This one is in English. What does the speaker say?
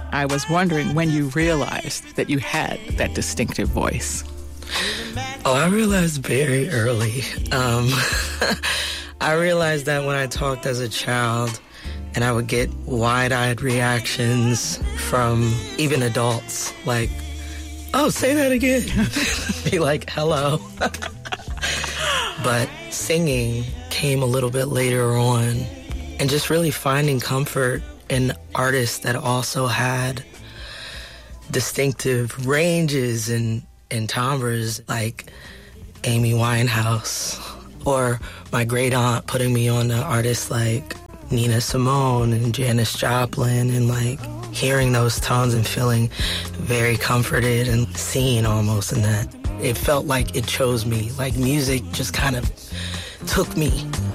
I was wondering when you realized that you had that distinctive voice. Oh, I realized very early. I realized that when I talked as a child, and I would get wide-eyed reactions from even adults, like, oh, say that again. Be like, hello. But singing came a little bit later on, and just really finding comfort in artists that also had distinctive ranges and timbres, like Amy Winehouse, or my great aunt putting me on to artists like Nina Simone and Janis Joplin, and like hearing those tones and feeling very comforted and seen almost in that. It felt like it chose me, like music just kind of took me